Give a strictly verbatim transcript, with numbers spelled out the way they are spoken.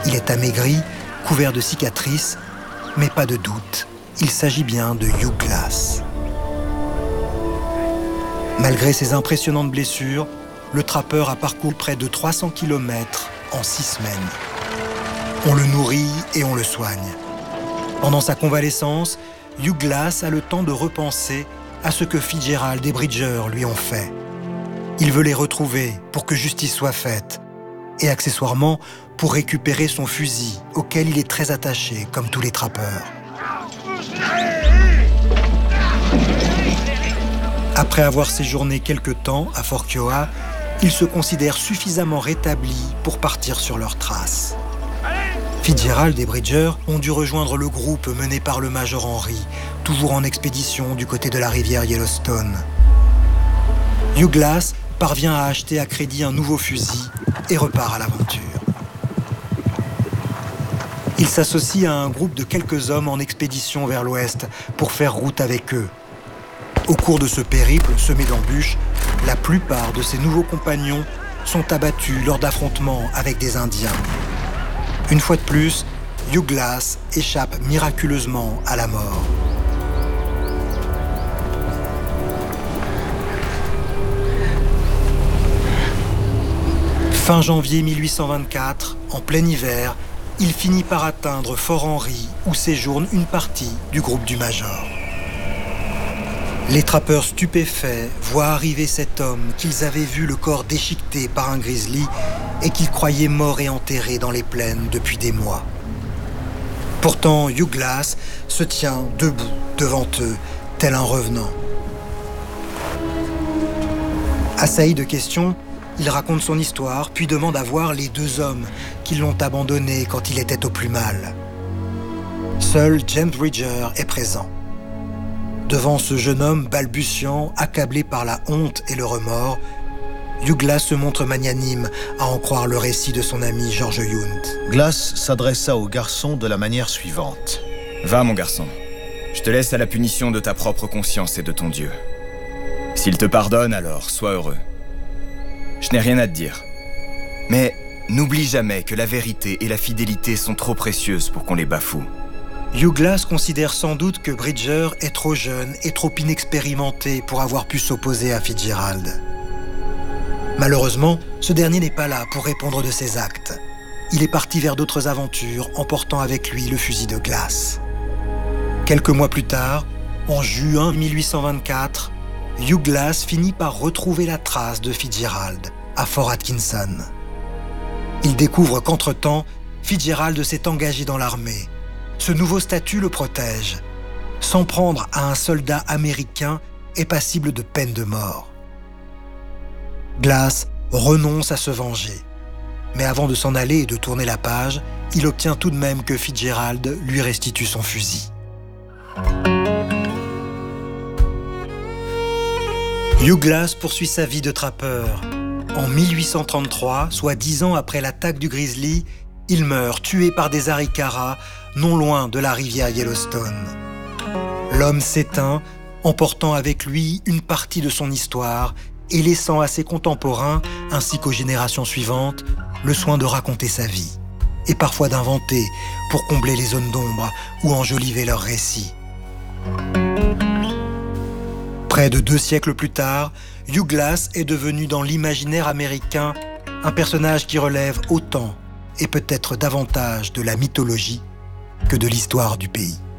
Il est amaigri, couvert de cicatrices, mais pas de doute, il s'agit bien de Hugh Glass. Malgré ses impressionnantes blessures, le trappeur a parcouru près de trois cents kilomètres en six semaines. On le nourrit et on le soigne. Pendant sa convalescence, Hugh Glass a le temps de repenser à ce que Fitzgerald et Bridger lui ont fait. Il veut les retrouver pour que justice soit faite et accessoirement pour récupérer son fusil auquel il est très attaché comme tous les trappeurs. Après avoir séjourné quelque temps à Fort Kiowa, ils se considèrent suffisamment rétablis pour partir sur leurs traces. Fitzgerald et Bridger ont dû rejoindre le groupe mené par le Major Henry, toujours en expédition du côté de la rivière Yellowstone. Hugh Glass parvient à acheter à crédit un nouveau fusil et repart à l'aventure. Il s'associe à un groupe de quelques hommes en expédition vers l'ouest pour faire route avec eux. Au cours de ce périple semé d'embûches, la plupart de ses nouveaux compagnons sont abattus lors d'affrontements avec des Indiens. Une fois de plus, Hugh Glass échappe miraculeusement à la mort. Fin janvier mille huit cent vingt-quatre, en plein hiver, il finit par atteindre Fort Henry où séjourne une partie du groupe du Major. Les trappeurs stupéfaits voient arriver cet homme qu'ils avaient vu le corps déchiqueté par un grizzly et qu'ils croyaient mort et enterré dans les plaines depuis des mois. Pourtant, Hugh Glass se tient debout devant eux, tel un revenant. Assailli de questions, il raconte son histoire, puis demande à voir les deux hommes qui l'ont abandonné quand il était au plus mal. Seul James Bridger est présent. Devant ce jeune homme balbutiant, accablé par la honte et le remords, Hugh Glass se montre magnanime, à en croire le récit de son ami George Yount. Glass s'adressa au garçon de la manière suivante. « Va, mon garçon. Je te laisse à la punition de ta propre conscience et de ton Dieu. S'il te pardonne, alors sois heureux. Je n'ai rien à te dire. Mais n'oublie jamais que la vérité et la fidélité sont trop précieuses pour qu'on les bafoue. » Hugh Glass considère sans doute que Bridger est trop jeune et trop inexpérimenté pour avoir pu s'opposer à Fitzgerald. Malheureusement, ce dernier n'est pas là pour répondre de ses actes. Il est parti vers d'autres aventures, emportant avec lui le fusil de Glass. Quelques mois plus tard, en juin mille huit cent vingt-quatre, Hugh Glass finit par retrouver la trace de Fitzgerald à Fort Atkinson. Il découvre qu'entre-temps, Fitzgerald s'est engagé dans l'armée. Ce nouveau statut le protège. S'en prendre à un soldat américain est passible de peine de mort. Glass renonce à se venger. Mais avant de s'en aller et de tourner la page, il obtient tout de même que Fitzgerald lui restitue son fusil. Hugh Glass poursuit sa vie de trappeur. En mille huit cent trente-trois, soit dix ans après l'attaque du grizzly, il meurt tué par des Arikara, non loin de la rivière Yellowstone. L'homme s'éteint, emportant avec lui une partie de son histoire et laissant à ses contemporains, ainsi qu'aux générations suivantes, le soin de raconter sa vie, et parfois d'inventer pour combler les zones d'ombre ou enjoliver leurs récits. Près de deux siècles plus tard, Hugh Glass est devenu dans l'imaginaire américain un personnage qui relève autant et peut-être davantage de la mythologie que de l'histoire du pays.